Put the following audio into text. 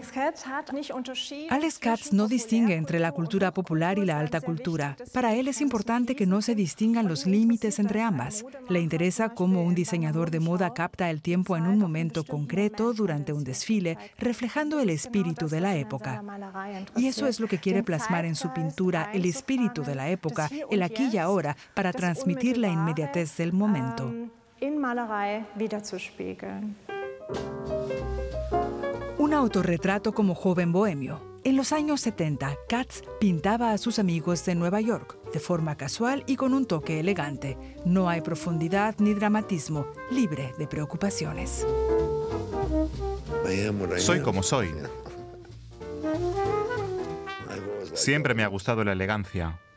Alex Katz no distingue entre la cultura popular y la alta cultura. Para él es importante que no se distingan los límites entre ambas. Le interesa cómo un diseñador de moda capta el tiempo en un momento concreto durante un desfile, reflejando el espíritu de la época. Y eso es lo que quiere plasmar en su pintura, el espíritu de la época, el aquí y ahora, para transmitir la inmediatez del momento. Un autorretrato como joven bohemio. En los años 70, Katz pintaba a sus amigos de Nueva York, de forma casual y con un toque elegante. No hay profundidad ni dramatismo, libre de preocupaciones. Soy como soy. Siempre me ha gustado la elegancia.